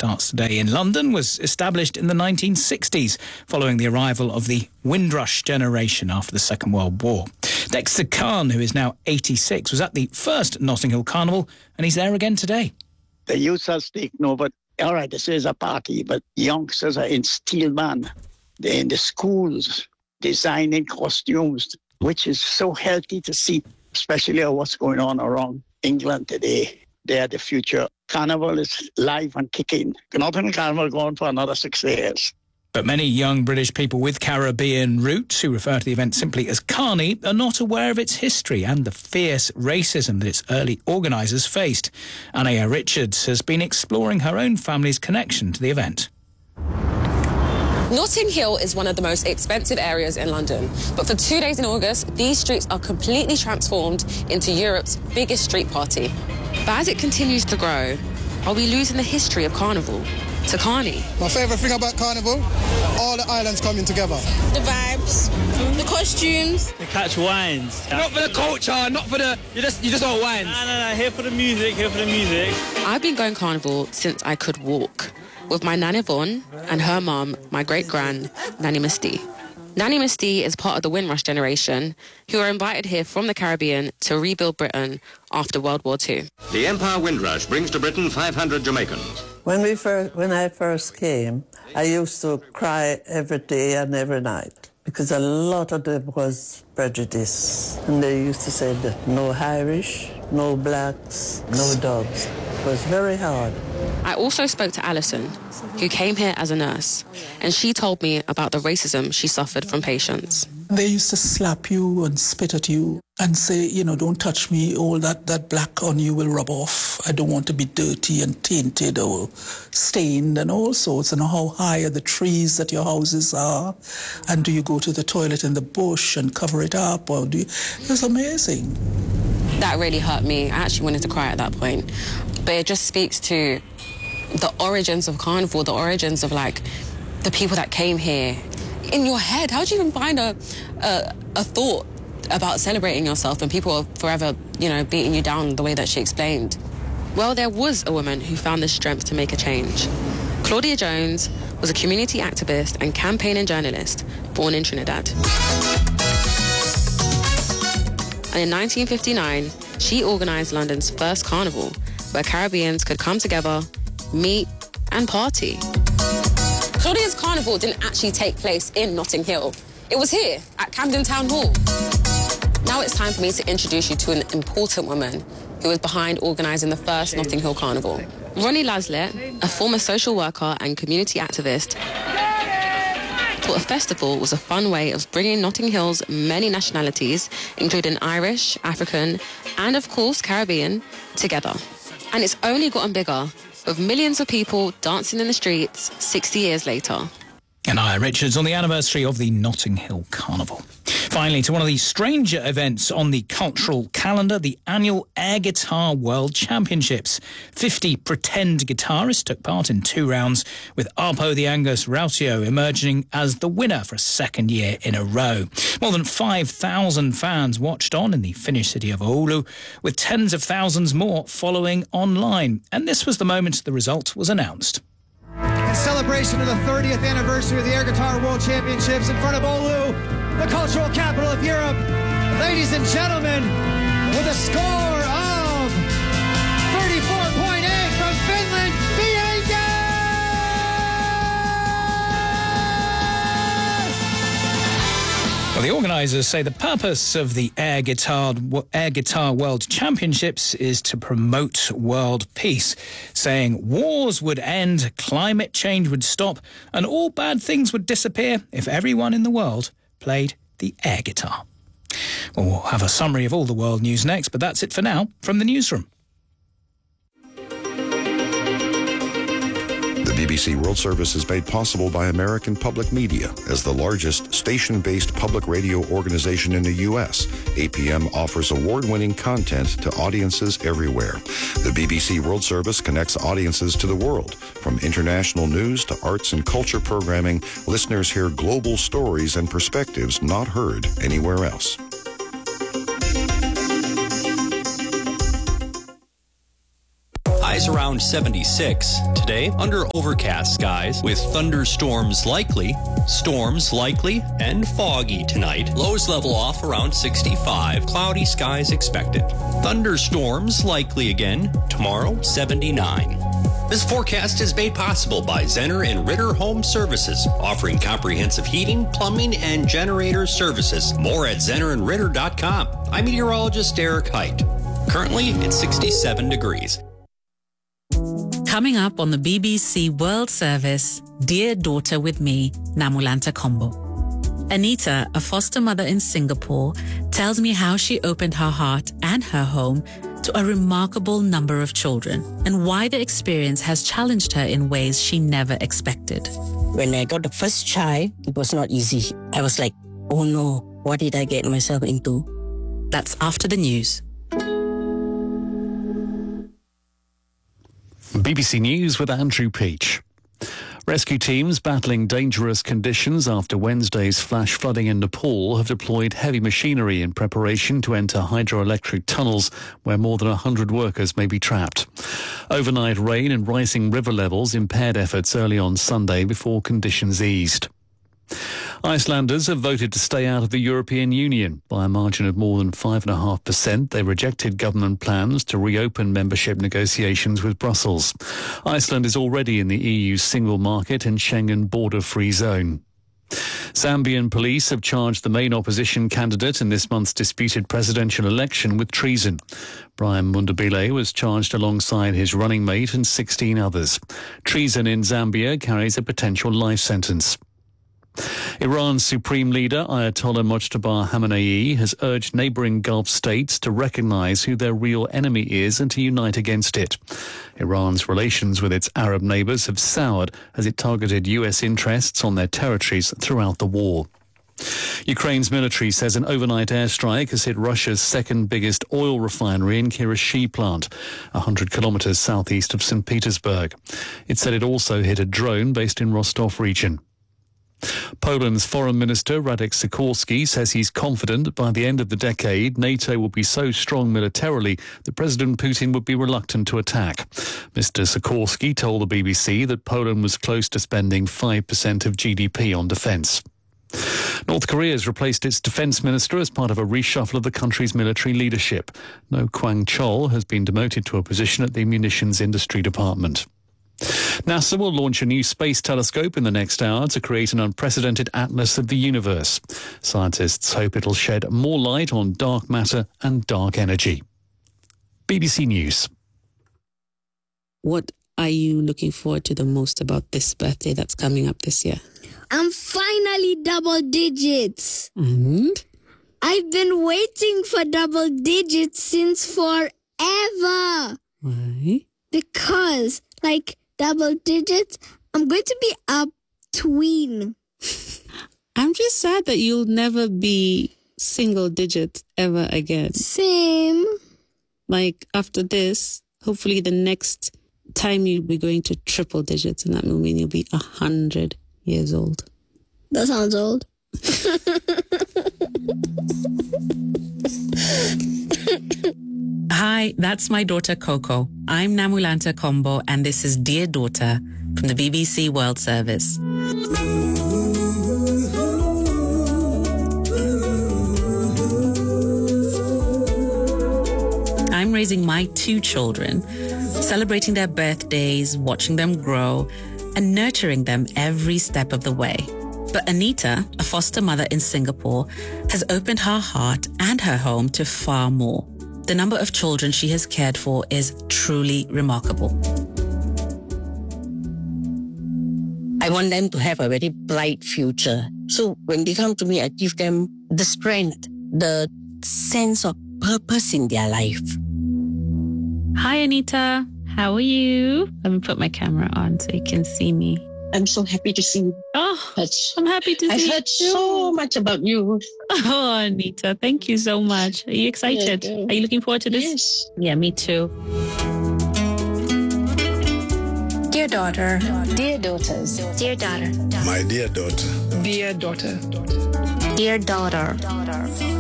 starts today in London, was established in the 1960s following the arrival of the Windrush generation after the Second World War. Dexter Khan, who is now 86, was at the first Notting Hill Carnival, and he's there again today. The youth has taken over. All right, this is a party, but youngsters are in steel band. They're in the schools designing costumes, which is so healthy to see, especially what's going on around England today. They are the future. Carnival is live and kicking. Notting Hill Carnival going for another 6 years. But many young British people with Caribbean roots who refer to the event simply as Carney are not aware of its history and the fierce racism that its early organisers faced. Anaya Richards has been exploring her own family's connection to the event. Notting Hill is one of the most expensive areas in London, but for 2 days in August, these streets are completely transformed into Europe's biggest street party. But as it continues to grow, are we losing the history of Carnival to Carney? My favourite thing about Carnival, all the islands coming together. The vibes, the costumes. The catch wines. Not for the culture, not for the... You just want wines. No, here for the music, I've been going Carnival since I could walk, with my Nan Yvonne and her mum, my great-gran, Nanny Misty. Nanny Misty is part of the Windrush generation, who were invited here from the Caribbean to rebuild Britain after World War II. The Empire Windrush brings to Britain 500 Jamaicans. When I first came, I used to cry every day and every night because a lot of them was prejudice. And they used to say that no Irish, no blacks, no dogs. It was very hard. I also spoke to Alison, who came here as a nurse, and she told me about the racism she suffered from patients. They used to slap you and spit at you and say, don't touch me, all that black on you will rub off. I don't want to be dirty and tainted or stained and all sorts. And how high are the trees that your houses are? And do you go to the toilet in the bush and cover it up? Or it was amazing. That really hurt me. I actually wanted to cry at that point. But it just speaks to the origins of Carnival, the origins of, the people that came here. In your head, how do you even find a thought about celebrating yourself when people are forever, beating you down the way that she explained? Well, there was a woman who found the strength to make a change. Claudia Jones was a community activist and campaigning journalist born in Trinidad. And in 1959, she organised London's first carnival, where Caribbeans could come together, meet and party. Claudia's carnival didn't actually take place in Notting Hill. It was here, at Camden Town Hall. Now it's time for me to introduce you to an important woman who was behind organising the first Notting Hill Carnival. Ronnie Laslett, a former social worker and community activist, thought a festival was a fun way of bringing Notting Hill's many nationalities, including Irish, African, and of course Caribbean, together. And it's only gotten bigger, with millions of people dancing in the streets 60 years later. Anaya Richards on the anniversary of the Notting Hill Carnival. Finally, to one of the stranger events on the cultural calendar, the annual Air Guitar World Championships. 50 pretend guitarists took part in 2 rounds, with Arpo the Angus Rautio emerging as the winner for a second year in a row. More than 5,000 fans watched on in the Finnish city of Oulu, with tens of thousands more following online. And this was the moment the result was announced. In celebration of the 30th anniversary of the Air Guitar World Championships in front of Oulu, the cultural capital of Europe, ladies and gentlemen, with a score of 34.8 from Finland, Bianca! Well, the organisers say the purpose of the Air Guitar World Championships is to promote world peace, saying wars would end, climate change would stop, and all bad things would disappear if everyone in the world played the air guitar. Well, we'll have a summary of all the world news next, but that's it for now from the newsroom. The BBC World Service is made possible by American Public Media. As the largest station-based public radio organization in the U.S., APM offers award-winning content to audiences everywhere. The BBC World Service connects audiences to the world. From international news to arts and culture programming, listeners hear global stories and perspectives not heard anywhere else. Highs around 76. Today, under overcast skies with thunderstorms likely, storms likely, and foggy tonight. Lows level off around 65. Cloudy skies expected. Thunderstorms likely again. Tomorrow, 79. This forecast is made possible by Zenner and Ritter Home Services, offering comprehensive heating, plumbing, and generator services. More at zennerandritter.com. I'm meteorologist Derek Height. Currently, it's 67 degrees. Coming up on the BBC World Service, Dear Daughter with me, Namulanta Kombo. Anita, a foster mother in Singapore, tells me how she opened her heart and her home to a remarkable number of children and why the experience has challenged her in ways she never expected. When I got the first child, it was not easy. I was like, oh no, what did I get myself into? That's after the news. BBC News with Andrew Peach. Rescue teams battling dangerous conditions after Wednesday's flash flooding in Nepal have deployed heavy machinery in preparation to enter hydroelectric tunnels where more than 100 workers may be trapped. Overnight rain and rising river levels impaired efforts early on Sunday before conditions eased. Icelanders have voted to stay out of the European Union. By a margin of more than 5.5%, they rejected government plans to reopen membership negotiations with Brussels. Iceland is already in the EU's single market and Schengen border-free zone. Zambian police have charged the main opposition candidate in this month's disputed presidential election with treason. Brian Mundabile was charged alongside his running mate and 16 others. Treason in Zambia carries a potential life sentence. Iran's supreme leader, Ayatollah Mojtaba Khamenei, has urged neighbouring Gulf states to recognise who their real enemy is and to unite against it. Iran's relations with its Arab neighbours have soured as it targeted US interests on their territories throughout the war. Ukraine's military says an overnight airstrike has hit Russia's second biggest oil refinery in Kyryshchi plant, 100 kilometres southeast of St. Petersburg. It said it also hit a drone based in Rostov region. Poland's Foreign Minister Radek Sikorski says he's confident that by the end of the decade, NATO will be so strong militarily that President Putin would be reluctant to attack. Mr. Sikorski told the BBC that Poland was close to spending 5% of GDP on defence. North Korea has replaced its defence minister as part of a reshuffle of the country's military leadership. No Kwang-chol has been demoted to a position at the munitions industry department. NASA will launch a new space telescope in the next hour to create an unprecedented atlas of the universe. Scientists hope it'll shed more light on dark matter and dark energy. BBC News. What are you looking forward to the most about this birthday that's coming up this year? I'm finally double digits. And? I've been waiting for double digits since forever. Why? Because, double digits, I'm going to be a tween. I'm just sad that you'll never be single digits ever again. Same. After this, hopefully the next time you'll be going to triple digits, and that will mean you'll be 100 years old. That sounds old. Hi, that's my daughter Coco. I'm Namulanta Kombo, and this is Dear Daughter from the BBC World Service. I'm raising my 2 children, celebrating their birthdays, watching them grow, and nurturing them every step of the way. But Anita, a foster mother in Singapore, has opened her heart and her home to far more. The number of children she has cared for is truly remarkable. I want them to have a very bright future. So when they come to me, I give them the strength, the sense of purpose in their life. Hi, Anita. How are you? Let me put my camera on so you can see me. I'm so happy to see you. Oh, I'm happy to see you. I've heard so much about you. Oh, Anita, thank you so much. Are you excited? Yeah, are you looking forward to this? Yes. Yeah, me too. Dear daughter. Dear daughters. Dear daughter. My dear daughter. Dear daughter. Dear daughter.